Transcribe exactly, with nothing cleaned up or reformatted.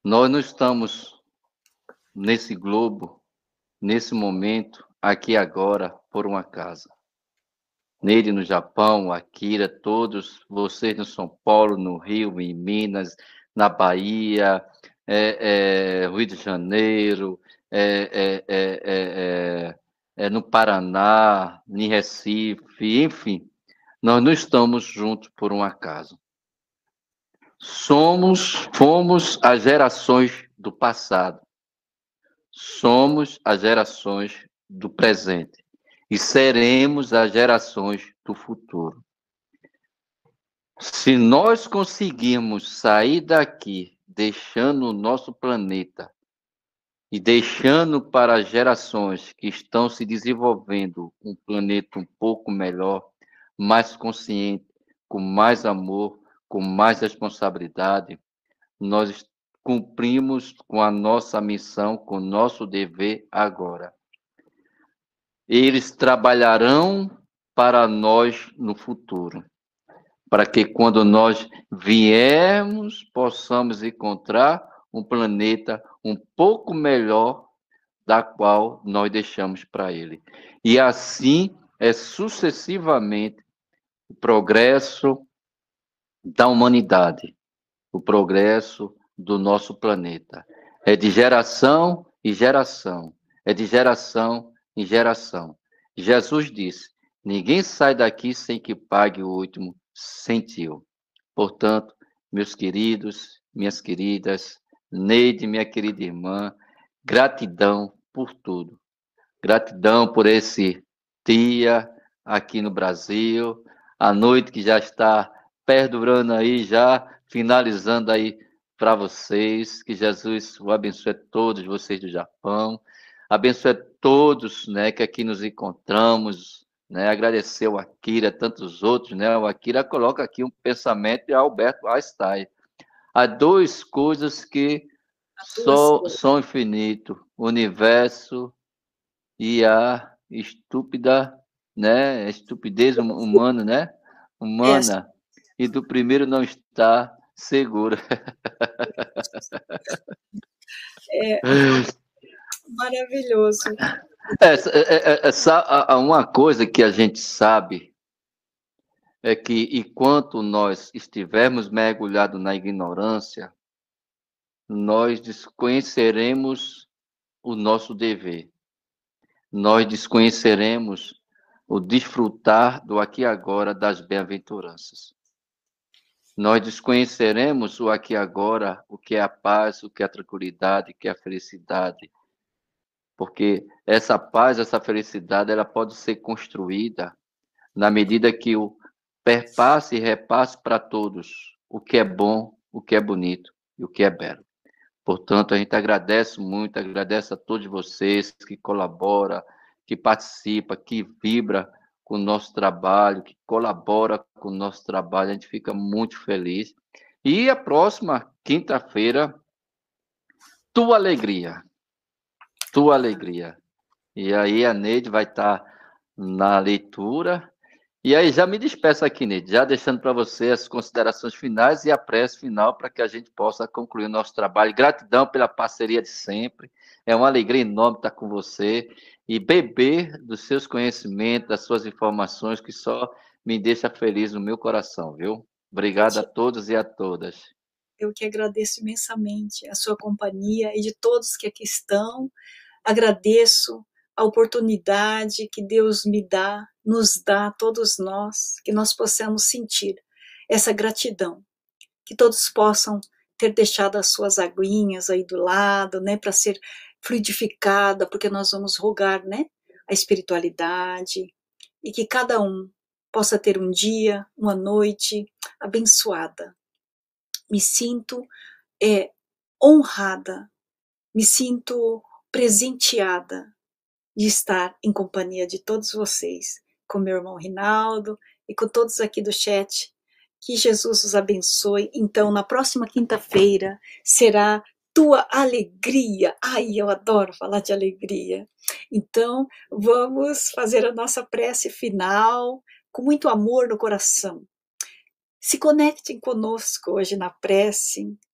Nós não estamos nesse globo, nesse momento, aqui agora, por um acaso. Nele no Japão, Akira, todos vocês no São Paulo, no Rio, em Minas, na Bahia, é, é, Rio de Janeiro, é, é, é, é, no Paraná, em Recife, enfim, nós não estamos juntos por um acaso. Somos, fomos as gerações do passado, somos as gerações do presente e seremos as gerações do futuro. Se nós conseguirmos sair daqui, deixando o nosso planeta e deixando para as gerações que estão se desenvolvendo um planeta um pouco melhor, mais consciente, com mais amor, com mais responsabilidade, nós cumprimos com a nossa missão, com o nosso dever agora. Eles trabalharão para nós no futuro, para que quando nós viermos, possamos encontrar um planeta um pouco melhor da qual nós deixamos para ele. E assim é sucessivamente o progresso da humanidade, o progresso do nosso planeta. É de geração em geração, é de geração em geração. Jesus disse: ninguém sai daqui sem que pague o último centil. Portanto, meus queridos, minhas queridas, Neide, minha querida irmã, gratidão por tudo. Gratidão por esse dia aqui no Brasil, a noite que já está perdurando aí, já finalizando aí para vocês. Que Jesus o abençoe a todos vocês do Japão, abençoe a todos, né, que aqui nos encontramos, né, agradecer o Akira, tantos outros, né, o Akira coloca aqui um pensamento de Albert Einstein. Há duas coisas que só são infinitos, o universo e a estúpida, né, a estupidez hum- humana, né, É, humana, e do primeiro não está seguro. é maravilhoso. Essa, é- é- essa, há- há uma coisa que a gente sabe é que enquanto nós estivermos mergulhados na ignorância, nós desconheceremos o nosso dever. Nós desconheceremos o desfrutar do aqui e agora das bem-aventuranças. Nós desconheceremos o aqui e agora, o que é a paz, o que é a tranquilidade, o que é a felicidade. Porque essa paz, essa felicidade, ela pode ser construída na medida que o perpasse e repasse para todos o que é bom, o que é bonito e o que é belo. Portanto, a gente agradece muito, agradece a todos vocês que colaboram, que participam, que vibra com o nosso trabalho, que colabora com o nosso trabalho, a gente fica muito feliz. E a próxima quinta-feira, tua alegria, tua alegria. E aí a Neide vai estar na leitura. E aí já me despeço aqui, Neide, já deixando para você as considerações finais e a prece final para que a gente possa concluir o nosso trabalho. Gratidão pela parceria de sempre. É uma alegria enorme estar com você e beber dos seus conhecimentos, das suas informações, que só me deixa feliz no meu coração, viu? Eu, Obrigado a te, todos e a todas. eu que agradeço imensamente a sua companhia e de todos que aqui estão. Agradeço a oportunidade que Deus me dá, nos dá, a todos nós, que nós possamos sentir essa gratidão, que todos possam ter deixado as suas aguinhas aí do lado, né, para ser fluidificada, porque nós vamos rogar, né, a espiritualidade, e que cada um possa ter um dia, uma noite abençoada. Me sinto é, honrada, me sinto presenteada de estar em companhia de todos vocês, com meu irmão Rinaldo e com todos aqui do chat. Que Jesus os abençoe. Então, na próxima quinta-feira será tua alegria. Ai, eu adoro falar de alegria. Então, vamos fazer a nossa prece final com muito amor no coração. Se conectem conosco hoje na prece,